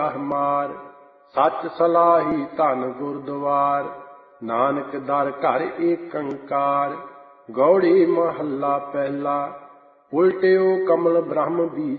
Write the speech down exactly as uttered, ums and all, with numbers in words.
ਦਰਗਾਹ ਮਾਰ। ਸੱਚ ਸਲਾਹੀ ਧਨ ਗੁਰਦੁਆਰ, ਨਾਨਕ ਦਰ ਘਰ ਏਕੰਕਾਰ। ਗੌੜੀ ਮਹੱਲਾ ਪਹਿਲਾ। ਉਲਟਿਓ ਕਮਲ ਬ੍ਰਹਮ ਬੀਜੈ,